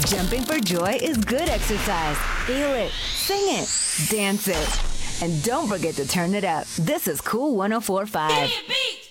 Jumping for joy is good exercise. Feel it, sing it, dance it. And don't forget to turn it up. This is Cool 104.5. Beach.